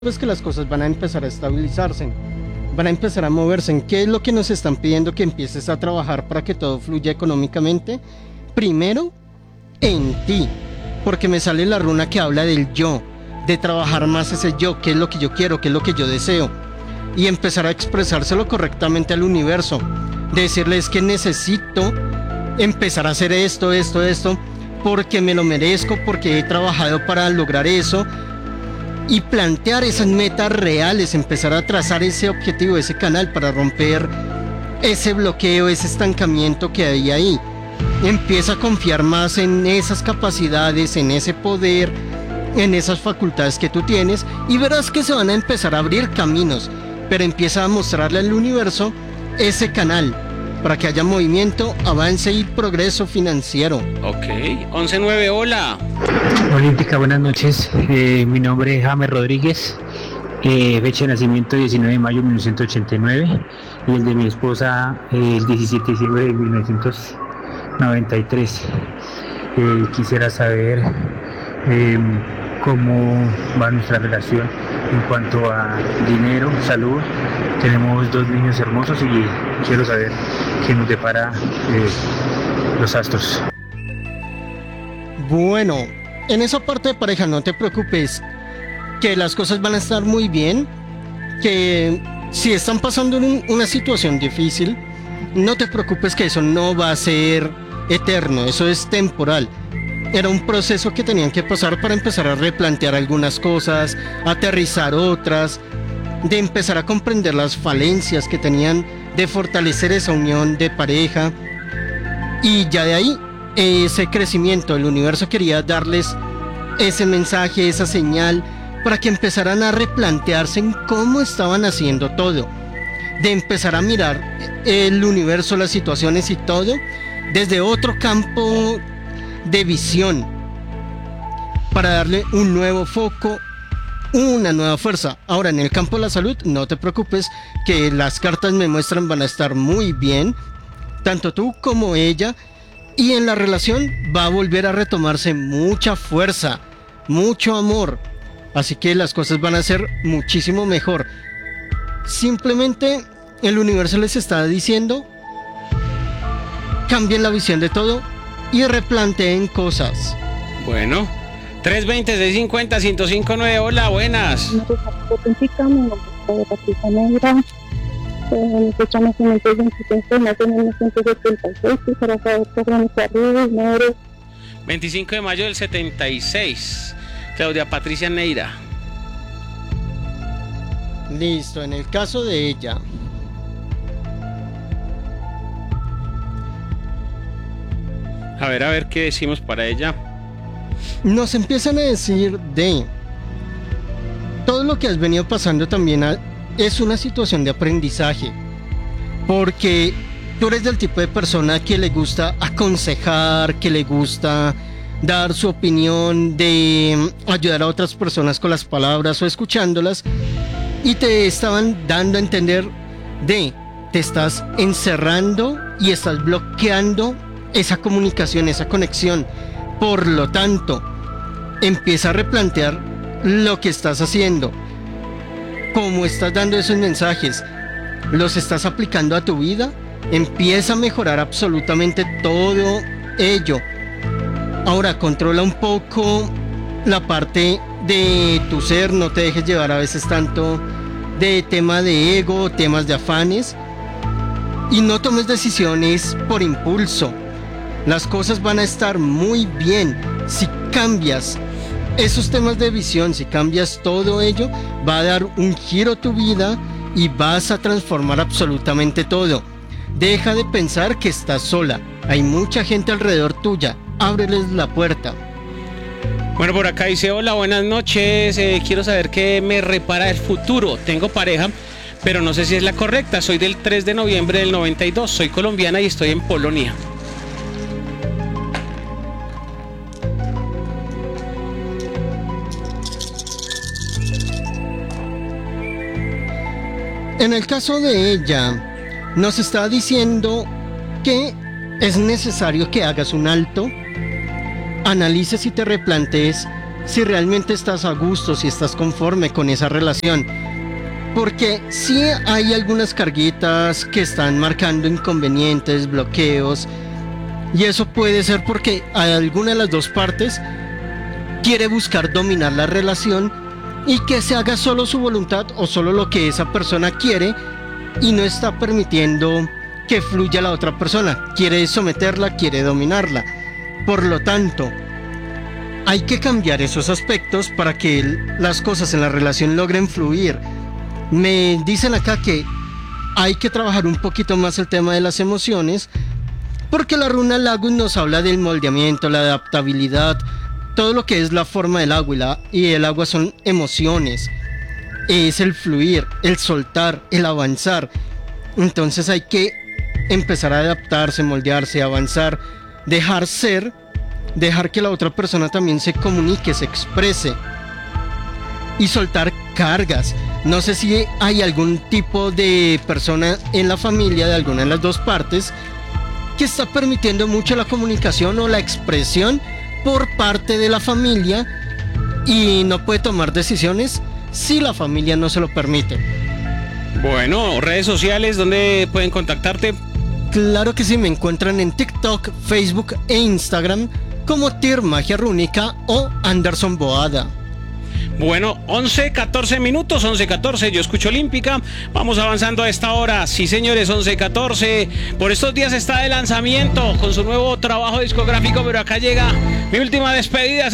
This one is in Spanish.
pues que las cosas van a empezar a estabilizarse, van a empezar a moverse. ¿Qué es lo que nos están pidiendo que empieces a trabajar para que todo fluya económicamente? Primero, en ti, porque me sale la runa que habla del yo, de trabajar más ese yo, qué es lo que yo quiero, qué es lo que yo deseo, y empezar a expresárselo correctamente al universo, de decirles que necesito empezar a hacer esto, porque me lo merezco, porque he trabajado para lograr eso, y plantear esas metas reales, empezar a trazar ese objetivo, ese canal para romper ese bloqueo, ese estancamiento que hay ahí. Empieza a confiar más en esas capacidades, en ese poder, en esas facultades que tú tienes, y verás que se van a empezar a abrir caminos, pero empieza a mostrarle al universo ese canal para que haya movimiento, avance y progreso financiero. Ok, 11-9, hola. Olímpica, buenas noches. Mi nombre es James Rodríguez, fecha de nacimiento 19 de mayo de 1989 y el de mi esposa el 17 de diciembre de 1993. Quisiera saber cómo va nuestra relación en cuanto a dinero, salud. Tenemos 2 niños hermosos y quiero saber qué nos depara los astros. Bueno, en esa parte de pareja no te preocupes, que las cosas van a estar muy bien, que si están pasando una situación difícil, no te preocupes, que eso no va a ser eterno, eso es temporal. Era un proceso que tenían que pasar para empezar a replantear algunas cosas, aterrizar otras, de empezar a comprender las falencias que tenían, de fortalecer esa unión de pareja, y ya de ahí ese crecimiento. El universo quería darles ese mensaje, esa señal, para que empezaran a replantearse en cómo estaban haciendo todo, de empezar a mirar el universo, las situaciones y todo desde otro campo de visión, para darle un nuevo foco, una nueva fuerza. Ahora, en el campo de la salud, no te preocupes, que las cartas me muestran van a estar muy bien, tanto tú como ella, y en la relación va a volver a retomarse mucha fuerza, mucho amor, así que las cosas van a ser muchísimo mejor. Simplemente el universo les está diciendo: cambien la visión de todo y replanteen cosas. Bueno, 320-650-1059, hola, buenas. Mi nombre es Patricia Neira, mi fecha de nacimiento es 25 de mayo de 1976, quisiera saber sobre mi carrera, dinero. 25 de mayo del 76, Claudia Patricia Neira. Listo, en el caso de ella, A ver qué decimos para ella. nos empiezan a decir de todo lo que has venido pasando también es una situación de aprendizaje, porque tú eres del tipo de persona que le gusta aconsejar, que le gusta dar su opinión, de ayudar a otras personas con las palabras o escuchándolas, y te estaban dando a entender de te estás encerrando y estás bloqueando esa comunicación, esa conexión. Por lo tanto, empieza a replantear lo que estás haciendo, cómo estás dando esos mensajes, los estás aplicando a tu vida. Empieza a mejorar absolutamente todo ello. Ahora, controla un poco la parte de tu ser, no te dejes llevar a veces tanto de tema de ego, temas de afanes, y no tomes decisiones por impulso. Las cosas van a estar muy bien si cambias esos temas de visión, si cambias todo ello, va a dar un giro a tu vida y vas a transformar absolutamente todo. Deja de pensar que estás sola, hay mucha gente alrededor tuya, ábreles la puerta. Bueno, por acá dice: hola, buenas noches, quiero saber qué me repara el futuro. Tengo pareja, pero no sé si es la correcta. Soy del 3 de noviembre del 92, soy colombiana y estoy en Polonia. En el caso de ella, nos está diciendo que es necesario que hagas un alto, analices y te replantees si realmente estás a gusto, si estás conforme con esa relación. Porque sí hay algunas carguitas que están marcando inconvenientes, bloqueos, y eso puede ser porque alguna de las dos partes quiere buscar dominar la relación y que se haga solo su voluntad o solo lo que esa persona quiere y no está permitiendo que fluya la otra persona. Quiere someterla, quiere dominarla. Por lo tanto, hay que cambiar esos aspectos para que las cosas en la relación logren fluir. Me dicen acá que hay que trabajar un poquito más el tema de las emociones, porque la runa Lagus nos habla del moldeamiento, la adaptabilidad, todo lo que es la forma del agua, y el agua son emociones, es el fluir, el soltar, el avanzar. Entonces hay que empezar a adaptarse, moldearse, avanzar, dejar ser, dejar que la otra persona también se comunique, se exprese y soltar cargas. No sé si hay algún tipo de persona en la familia de alguna de las dos partes que está permitiendo mucho la comunicación o la expresión por parte de la familia y no puede tomar decisiones si la familia no se lo permite. Bueno, redes sociales, ¿dónde pueden contactarte? Claro que sí, me encuentran en TikTok, Facebook e Instagram como Tir Magia Rúnica o Anderson Boada. Bueno, 11:14 minutos, 11:14, yo escucho Olímpica, vamos avanzando a esta hora, sí señores, 11:14, por estos días está de lanzamiento con su nuevo trabajo discográfico, pero acá llega mi última despedida.